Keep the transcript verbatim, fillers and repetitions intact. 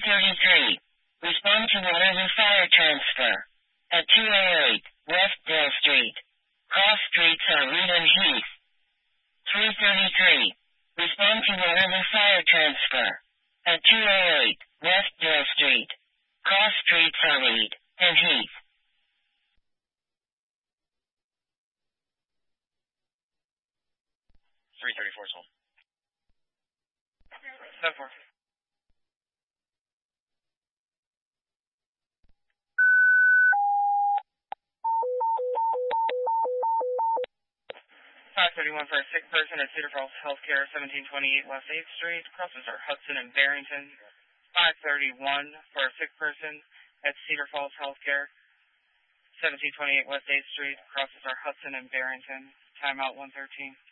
thirty-three. Respond to the river fire transfer. At two oh eight, West Dale Street. Cross streets are Reed and Heath. three thirty-three. Respond to the river fire transfer. At two oh eight, West Dale Street. Cross streets are Reed and Heath. three thirty-four is home. seven four. five thirty-one for a sick person at Cedar Falls Healthcare, seventeen twenty-eight West eighth Street. Crosses are Hudson and Barrington. five thirty-one for a sick person at Cedar Falls Healthcare, seventeen twenty-eight West eighth Street. Crosses are Hudson and Barrington. Timeout one thirteen.